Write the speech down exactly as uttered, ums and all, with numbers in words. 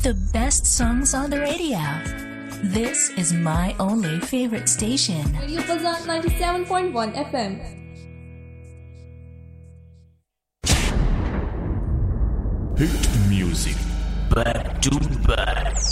The best songs on the radio. This is my only favorite station. Radio Fazan ninety-seven point one F M. Hit music back to back.